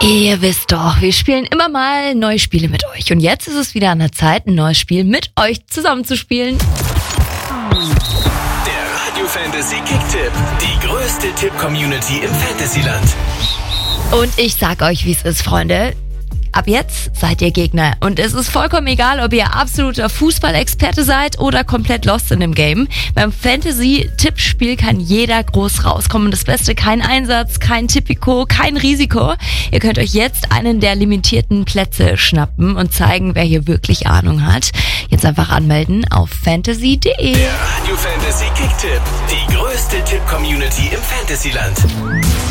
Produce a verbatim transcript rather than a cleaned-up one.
Ihr wisst doch, wir spielen immer mal neue Spiele mit euch. Und jetzt ist es wieder an der Zeit, ein neues Spiel mit euch zusammenzuspielen. Der Radio Fantasy Kicktipp. Die größte Tipp-Community im Fantasyland. Und ich sag euch, wie es ist, Freunde. Ab jetzt seid ihr Gegner. Und es ist vollkommen egal, ob ihr absoluter Fußballexperte seid oder komplett lost in dem Game. Beim Fantasy-Tippspiel kann jeder groß rauskommen. Das Beste, kein Einsatz, kein Tipico, kein Risiko. Ihr könnt euch jetzt einen der limitierten Plätze schnappen und zeigen, wer hier wirklich Ahnung hat. Jetzt einfach anmelden auf fantasy punkt de. Der Radio Fantasy Kicktipp. Die größte Tipp-Community im Fantasyland.